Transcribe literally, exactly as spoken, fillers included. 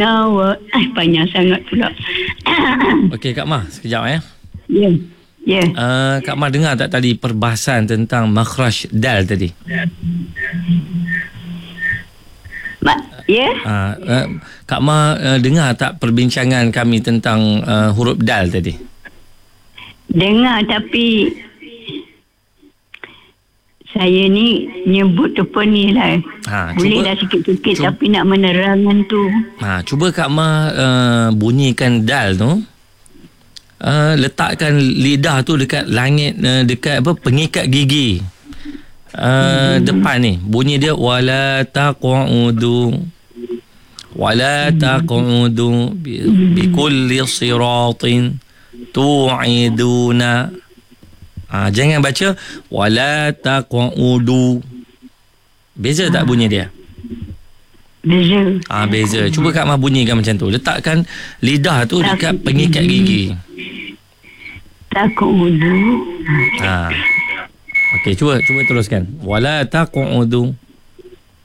nawa. Eh, panjang sangat pula. Okey, Kak Ma, sekejap eh. Ya. Yeah. Ya. Yeah. Uh, Kak Ma dengar tak tadi perbahasan tentang makhraj dal tadi? Ma, ya. Yeah. Uh, uh, Kak Ma uh, dengar tak perbincangan kami tentang uh, huruf dal tadi? Dengar, tapi saya ni nyebut tu pun ni lah. Ha, boleh cuba, dah sikit-sikit cuba, tapi nak menerangkan tu. Ha, cuba Kak Ma uh, bunyikan dal tu. Uh, letakkan lidah tu dekat langit, uh, dekat apa, pengikat gigi uh, hmm. depan ni. Bunyi dia wala taqudu wala taqudu bi, bi kulli siratin tu'iduna. Ha, jangan baca wala taqudu. Beza tak bunyi dia? Beza. Ah, beza. Cuba Kak Ma bunyikan macam tu. Letakkan lidah tu dekat pengikat gigi. Taqudu. Ha. Okey, cuba cuba teruskan. Wala taqudu.